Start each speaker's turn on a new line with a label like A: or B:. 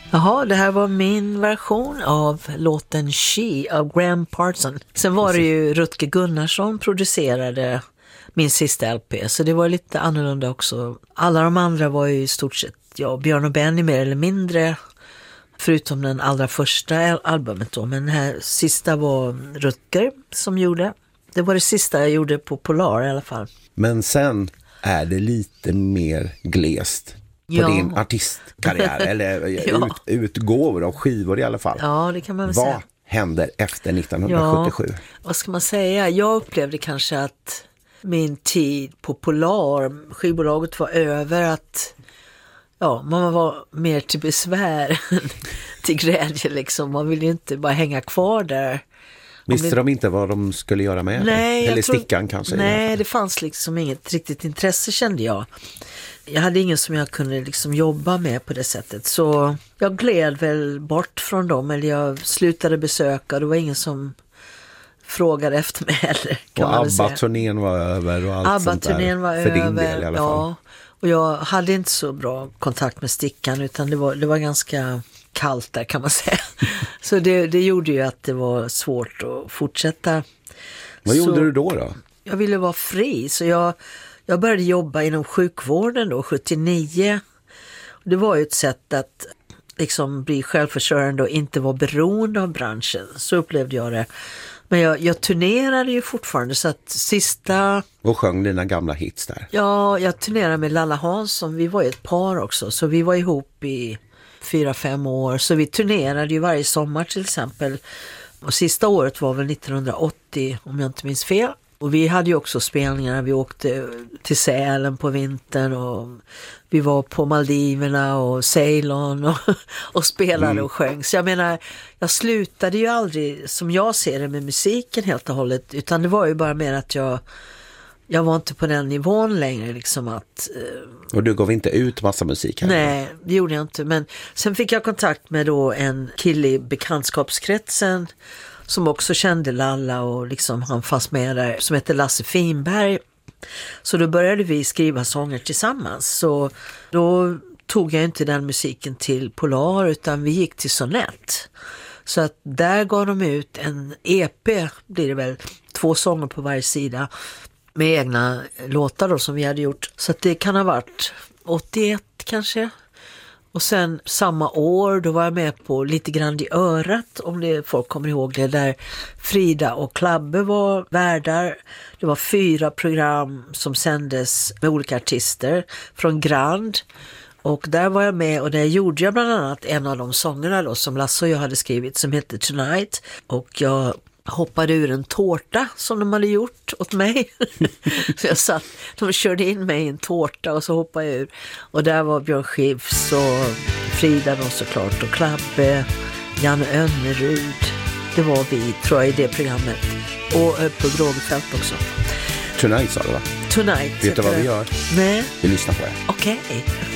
A: Jaha, det här var min version av låten She av Graham Parsons. Sen var det ju Rutger Gunnarsson producerade min sista LP, så det var lite annorlunda också. Alla de andra var ju i stort sett, Björn och Benny mer eller mindre, förutom den allra första albumet då. Men den här sista var Rutger som gjorde. Det var det sista jag gjorde på Polar i alla fall.
B: Men sen är det lite mer glest på din artistkarriär, eller utgåvor av skivor i alla fall.
A: Ja, det kan man väl säga.
B: Vad händer efter 1977?
A: Ja, vad ska man säga? Jag upplevde kanske att min tid på Polar, skivbolaget var över, att man var mer till besvär till glädje liksom. Man ville ju inte bara hänga kvar där.
B: Visste de inte vad de skulle göra med det? Eller stickan kanske?
A: Nej, det fanns liksom inget riktigt intresse, kände jag. Jag hade ingen som jag kunde liksom jobba med på det sättet. Så jag gled väl bort från dem, eller jag slutade besöka. Det var ingen som frågade efter mig heller.
B: Och ABBA-turnén var över och allt sånt där.
A: ABBA-turnén var
B: för
A: över,
B: din del i alla fall.
A: Och jag hade inte så bra kontakt med stickan, utan det var ganska kallt där, kan man säga. Så det gjorde ju att det var svårt att fortsätta.
B: Vad gjorde du då?
A: Jag ville vara fri, så jag började jobba inom sjukvården då, 79. Det var ju ett sätt att liksom bli självförsörjande och inte vara beroende av branschen. Så upplevde jag det. Men jag turnerade ju fortfarande, så att sista...
B: Och sjöng dina gamla hits där?
A: Ja, jag turnerade med Lalla Hansson. Vi var ju ett par också, så vi var ihop i 4-5 år. Så vi turnerade ju varje sommar till exempel. Och sista året var väl 1980, om jag inte minns fel. Och vi hade ju också spelningar. Vi åkte till Sälen på vintern och vi var på Maldiverna och Ceylon och spelade och sjöng. Så jag menar, jag slutade ju aldrig, som jag ser det, med musiken helt och hållet. Utan det var ju bara mer att jag var inte på den nivån längre liksom att...
B: Och du gav inte ut massa musik här?
A: Nej, det gjorde jag inte. Men sen fick jag kontakt med då en kille i bekantskapskretsen som också kände Lalla och liksom han fanns med där, som heter Lasse Finberg. Så då började vi skriva sånger tillsammans. Så då tog jag inte den musiken till Polar, utan vi gick till Sonett. Så att där gav de ut en EP, blir det väl, 2 sånger på varje sida med egna låtar då som vi hade gjort. Så att det kan ha varit 81 kanske. Och sen samma år, då var jag med på Lite grann i örat, om det folk kommer ihåg det, där Frida och Klabbe var värdar. Det var 4 program som sändes med olika artister från Grand. Och där var jag med, och där gjorde jag bland annat en av de sångerna då, som Lasse och jag hade skrivit, som heter Tonight. Och jag hoppade ur en tårta som de hade gjort åt mig. Så de körde in mig i en tårta och så hoppade jag ur. Och där var Björn Skifs och Frida då såklart, och Klabbe, Janne Önnerud. Det var vi, tror jag, i det programmet. Och på Grågefält också.
B: Tonight sa du, va?
A: Tonight.
B: Vet du vad vi gör?
A: Nej.
B: Vi lyssnar på det.
A: Okej.